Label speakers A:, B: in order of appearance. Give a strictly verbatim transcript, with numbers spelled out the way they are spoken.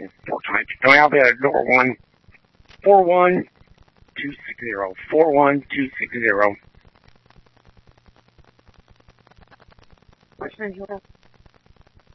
A: four times. Don't have the door one. Four one two six zero. Four one two six zero.
B: What's the name?